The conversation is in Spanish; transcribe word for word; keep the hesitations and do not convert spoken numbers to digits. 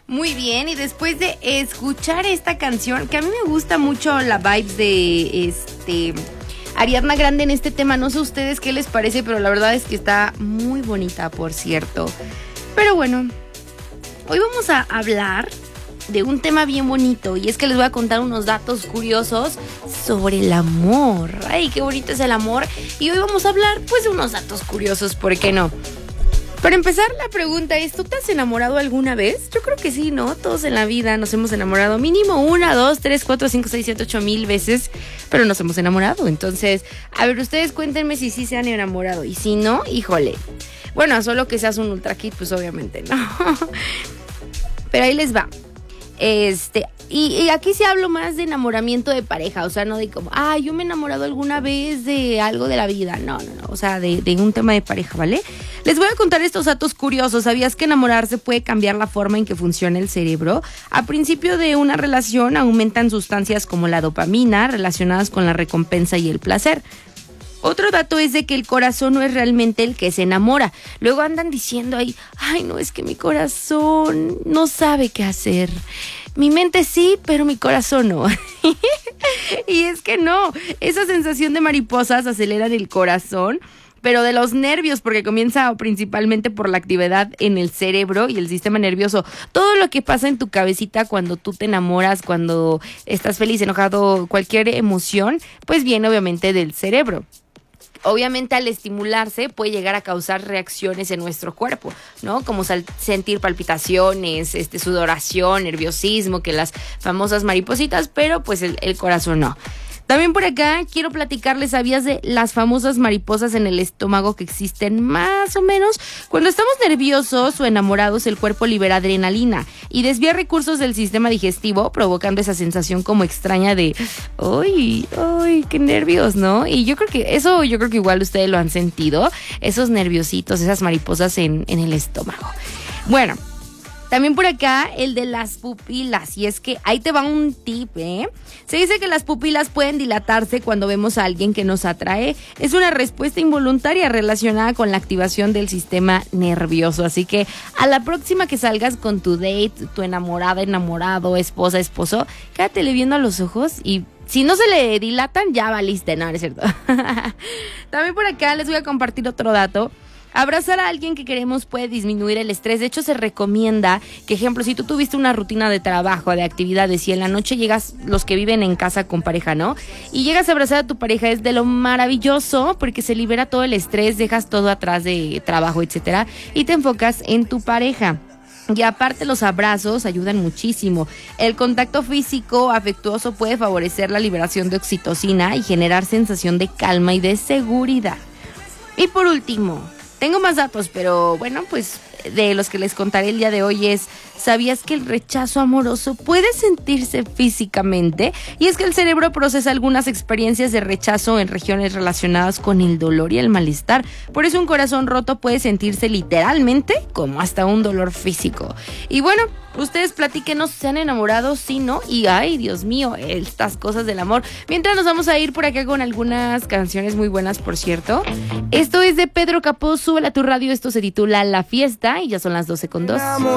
Muy bien, y después de escuchar esta canción, que a mí me gusta mucho la vibes de este Ariana Grande en este tema, no sé a ustedes qué les parece, pero la verdad es que está muy bonita, por cierto. Pero bueno, hoy vamos a hablar de un tema bien bonito, y es que les voy a contar unos datos curiosos sobre el amor. Ay, qué bonito es el amor, y hoy vamos a hablar pues de unos datos curiosos, ¿por qué no? Para empezar, la pregunta es, ¿tú te has enamorado alguna vez? Yo creo que sí, ¿no? Todos en la vida nos hemos enamorado mínimo una, dos, tres, cuatro, cinco, seis, siete, ocho mil veces, pero nos hemos enamorado. Entonces, a ver, ustedes cuéntenme si sí se han enamorado, y si no, híjole. Bueno, solo que seas un ultra kid, pues obviamente, ¿no? Pero ahí les va. Este, y, y aquí sí hablo más de enamoramiento de pareja, o sea, no de como, ah, yo me he enamorado alguna vez de algo de la vida, no, no, no, o sea, de, de un tema de pareja, ¿vale? Les voy a contar estos datos curiosos. ¿Sabías que enamorarse puede cambiar la forma en que funciona el cerebro? A principio de una relación aumentan sustancias como la dopamina, relacionadas con la recompensa y el placer. Otro dato es de que el corazón no es realmente el que se enamora. Luego andan diciendo ahí, ay, no, es que mi corazón no sabe qué hacer. Mi mente sí, pero mi corazón no. Y es que no, esa sensación de mariposas acelera el corazón, pero de los nervios, porque comienza principalmente por la actividad en el cerebro y el sistema nervioso. Todo lo que pasa en tu cabecita cuando tú te enamoras, cuando estás feliz, enojado, cualquier emoción, pues viene obviamente del cerebro. Obviamente al estimularse puede llegar a causar reacciones en nuestro cuerpo, ¿no? Como sal- sentir palpitaciones, este, sudoración, nerviosismo, que las famosas maripositas, pero pues el, el corazón no. También por acá quiero platicarles, ¿sabías de las famosas mariposas en el estómago que existen más o menos? Cuando estamos nerviosos o enamorados, el cuerpo libera adrenalina y desvía recursos del sistema digestivo, provocando esa sensación como extraña de ¡ay, ay, qué nervios!, ¿no? Y yo creo que eso, yo creo que igual ustedes lo han sentido, esos nerviositos, esas mariposas en, en el estómago. Bueno, también por acá el de las pupilas, y es que ahí te va un tip, ¿eh? Se dice que las pupilas pueden dilatarse cuando vemos a alguien que nos atrae. Es una respuesta involuntaria relacionada con la activación del sistema nervioso, así que a la próxima que salgas con tu date, tu enamorada, enamorado, esposa, esposo, quédatele viendo a los ojos y si no se le dilatan, ya valiste, no, ¿no es cierto? También por acá les voy a compartir otro dato. Abrazar a alguien que queremos puede disminuir el estrés. De hecho, se recomienda que, ejemplo, si tú tuviste una rutina de trabajo, de actividades, y en la noche llegas, los que viven en casa con pareja, ¿no? Y llegas a abrazar a tu pareja, es de lo maravilloso porque se libera todo el estrés, dejas todo atrás de trabajo, etcétera, y te enfocas en tu pareja. Y aparte los abrazos ayudan muchísimo. El contacto físico afectuoso puede favorecer la liberación de oxitocina y generar sensación de calma y de seguridad. Y por último, tengo más datos, pero bueno, pues de los que les contaré el día de hoy es, ¿sabías que el rechazo amoroso puede sentirse físicamente? Y es que el cerebro procesa algunas experiencias de rechazo en regiones relacionadas con el dolor y el malestar. Por eso un corazón roto puede sentirse literalmente como hasta un dolor físico. Y bueno, ustedes platíquenos, ¿se han enamorado? Sí, ¿no? Y ay, Dios mío, estas cosas del amor. Mientras nos vamos a ir por acá con algunas canciones muy buenas, por cierto. Esto es de Pedro Capó, súbela a tu radio, esto se titula La Fiesta y ya son las doce con dos.